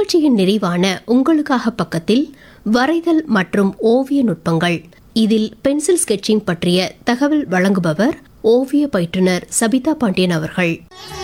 நிகழ்ச்சியின் நிறைவான உங்களுக்காக பக்கத்தில் வரைதல் மற்றும் ஓவிய நுட்பங்கள், இதில் பென்சில் ஸ்கெட்சிங் பற்றிய தகவல் வழங்குபவர் ஓவிய பயிற்றுனர் சபிதா பாண்டியன் அவர்கள்.